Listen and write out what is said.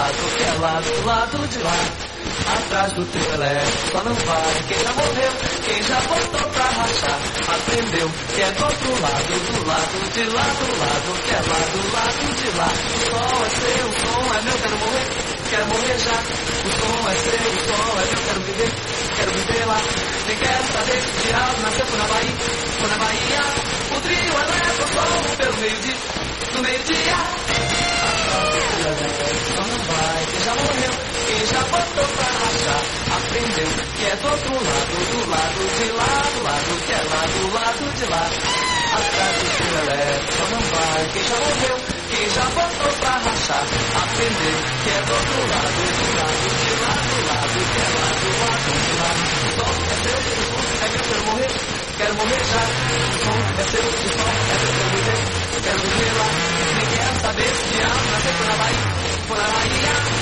lado, que é lá do lado de lá. Atrás do teu elétrico só não vai quem já morreu, quem já botou pra rachar. Aprendeu que é do outro lado, do lado de lá, do lado, que é lá do lado de lá. O som é seu, o som é meu, quero morrer já. O som é seu, o som é meu, quero viver lá. Nem quero saber se de alto nasceu, foi na Bahia. O trio eleva o som pelo meio-dia, no meio-dia. Só não vai, quem já morreu, quem já botou pra rachar. Aprendeu que é do outro lado, do lado de lá, do lado que é lá, do lado de lá. Atrás do trio elétrico só não vai, quem já morreu, quem já botou pra rachar. Aprendeu que é do outro lado, do lado de lá, do lado que é lá, do lado de lá. O som é seu, o som é meu, quero morrer já. O som é seu, o som é meu, quero viver lá. Nem quero saber se de alto nasceu, foi na Bahia.